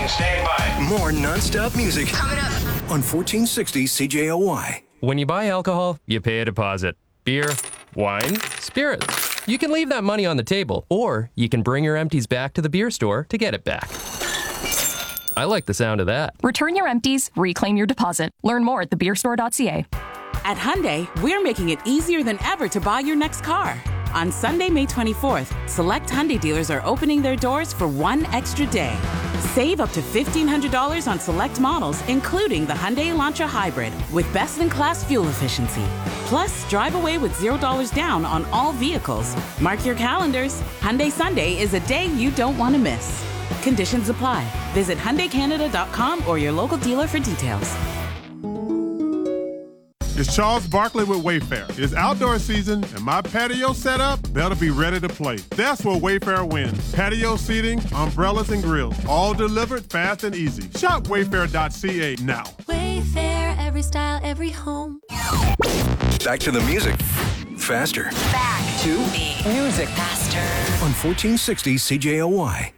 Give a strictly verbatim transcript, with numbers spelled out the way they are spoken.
stand by. More non-stop music. Coming up on fourteen sixty C J O Y. When you buy alcohol, you pay a deposit. Beer, wine, spirits. You can leave that money on the table, or you can bring your empties back to the beer store to get it back. I like the sound of that. Return your empties, reclaim your deposit. Learn more at the beer store dot c a. At Hyundai, we're making it easier than ever to buy your next car. On Sunday, May twenty-fourth, select Hyundai dealers are opening their doors for one extra day. Save up to fifteen hundred dollars on select models, including the Hyundai Elantra Hybrid, with best-in-class fuel efficiency. Plus, drive away with zero dollars down on all vehicles. Mark your calendars. Hyundai Sunday is a day you don't want to miss. Conditions apply. Visit Hyundai Canada dot com or your local dealer for details. It's Charles Barkley with Wayfair. It's outdoor season, and my patio setup better be ready to play. That's where Wayfair wins. Patio seating, umbrellas, and grills, all delivered fast and easy. Shop wayfair dot c a now. Wayfair, every style, every home. Back to the music. Faster. back to the music. Faster. On fourteen sixty C J O Y.